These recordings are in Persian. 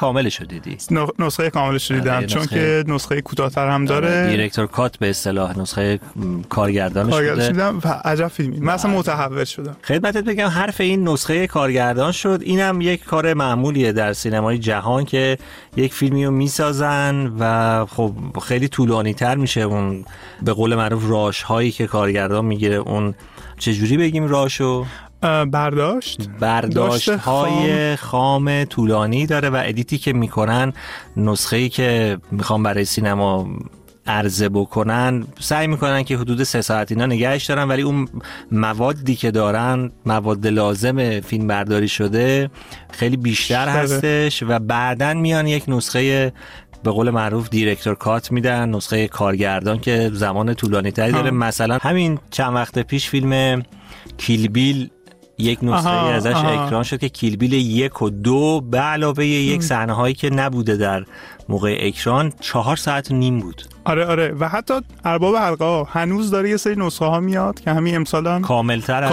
کاملش رو دیدی؟ نسخه کاملش رو دیدم، چون که نسخه کوتاه‌تر هم داره. دیرکتور کات به اصطلاح، نسخه کارگردانش بوده. دیدم و عجب فیلمی. من اصلا متحول شدم. خدمتت بگم حرف این نسخه کارگردان شد. اینم یک کار معمولیه در سینمای جهان که یک فیلمی رو میسازن و خب خیلی طولانی‌تر میشه اون به قول معروف راش هایی که کارگردان میگیره. اون چجوری بگیم راشو؟ برداشت های خام طولانی داره و ادیتی که میکنن، نسخه‌ای که میخوام برای سینما عرضه بکنن سعی میکنن که حدود 3 ساعت اینا نگهش دارن، ولی اون موادی که دارن، مواد لازم فیلم برداری شده خیلی بیشتر هستش و بعدن میان یک نسخه به قول معروف دیرکتور کات میدن، نسخه کارگردان که زمان طولانی تری داره. مثلا همین چند وقت پیش فیلم کیل بیل یک نسخه ازش اکران شد که کیل بیل 1 و 2 به علاوه یک صحنه هایی که نبوده در موقع اکران 4 ساعت و نیم بود. آره و حتی ارباب حلقه ها هنوز داره یه سری نسخه ها میاد که همین امسال هم کاملتر.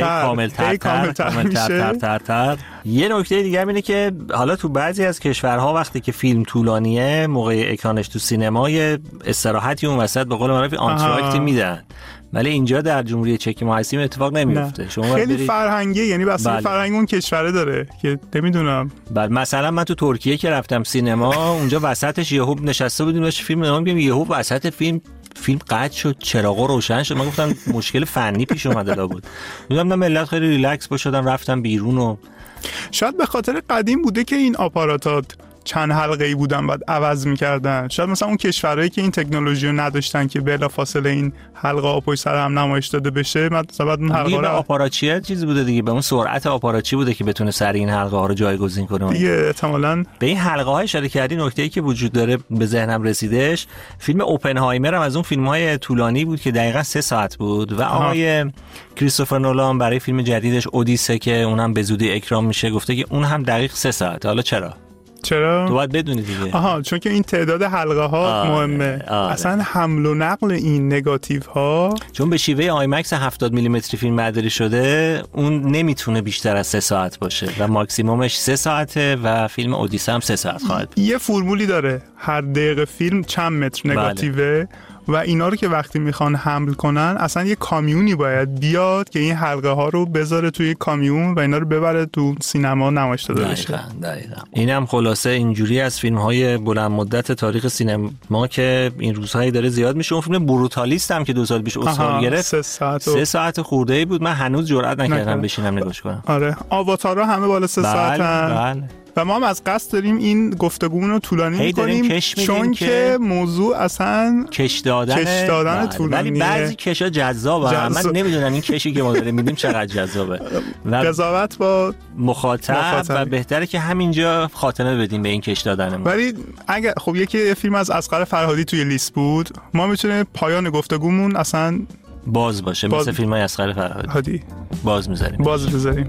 یه نکته دیگه اینه که حالا تو بعضی از کشورها وقتی که فیلم طولانیه موقع اکرانش تو سینمای استراحتی اون وسط به قول معروف آنتراکتی میدن، ولی اینجا در جمهوری چک ما هستیم اتفاق نمیفته. شما خیلی فرهنگی، یعنی بسیار فرهنگ اون کشوره داره که نمیدونم. مثلا من تو ترکیه که رفتم سینما اونجا وسطش یهو نشسته بودیم داشت فیلم نگاه می‌کردیم، یهو وسط فیلم قطع شد، چراغا روشن شد. من گفتم مشکل فنی پیش اومده بود. میگم ملت خیلی ریلکس باشدن رفتم بیرون و شاید به خاطر قدیم بوده که این آپاراتات چند حلقه‌ای بودن بعد عوض می‌کردن. شاید مثلا اون کشورهایی که این تکنولوژی رو نداشتن که بلافاصله این حلقه‌ها پشت سر هم نمایش داده بشه، مثلا بعد اون حلقه‌ها رو آپاراتچی چیزی بوده دیگه، به اون سرعت آپاراتچی بوده که بتونه سریع این حلقه‌ها رو جایگزین کنه دیگه. احتمالاً به این حلقه‌ها اشاره کردی. نکته‌ای که وجود داره به ذهنم رسیدش، فیلم اوپنهایمر هم از اون فیلم‌های طولانی بود که دقیقاً 3 ساعت بود و آقای کریستوفر نولان برای فیلم جدیدش اودیسه که اونم به زودی اکران میشه گفته که اون هم دقیق 3 ساعت. حالا چرا؟ تو باید بدونی دیگه. چون که این تعداد حلقه ها مهمه. اصلا حمل و نقل این نگاتیو ها، چون به شیوه آیمکس 70 میلیمتری فیلم برداری شده، اون نمیتونه بیشتر از 3 ساعت باشه و ماکسیمومش 3 ساعته و فیلم اودیسه هم 3 ساعت خواهد بود. یه فرمولی داره، هر دقیقه فیلم چند متر نگاتیوه و اینا رو که وقتی میخوان حمل کنن اصلا یه کامیونی باید بیاد که این حلقه ها رو بذاره توی کامیون و اینا رو ببره تو سینما نمایش داده بشه. دقیقاً. اینم خلاصه اینجوری از فیلم های بلند مدت تاریخ سینما که این روزهایی داره زیاد میشه. اون فیلم بروتالیست هم که 2 سال پیش اسکار گرفت 3 ساعت خورده‌ای بود. من هنوز جرئت نکردم بشینم نگاش کنم. آره آواتارها همه بالا 3 ساعتن. و ما هم از قصد داریم این گفتگومون رو طولانی می‌کنیم چون که موضوع اصلا کش دادن طولانیه. ولی بعضی کشا جذابه. من نمیدونم این کشی که ما داریم میدیم چقدر جذابه و قضاوت با مخاطب و بهتره که همینجا خاتمه بدیم به این کش دادنمون. ولی اگه خب یکی فیلم از اصغر فرهادی توی لیست بود، ما میتونیم پایان گفتگومون اصلا باز باشه مثل فیلم‌های اصغر فرهادی باز می‌ذاریم.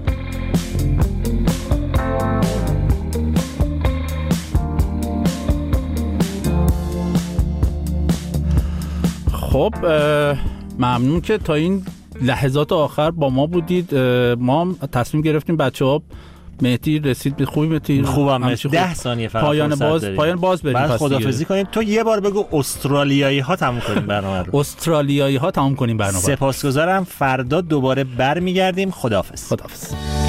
خب ممنون که تا این لحظات آخر با ما بودید. ما هم تصمیم گرفتیم بچه‌ها مهدی رسید خوبی مهدی خوبم 10 ثانیه فقط پایان باز بریم بعد خدافظی کنیم. تو یه بار بگو استرالیایی‌ها تموم کنیم برنامه رو. استرالیایی‌ها تموم کنیم برنامه. سپاسگزارم. فردا دوباره برمیگردیم. خداحافظ.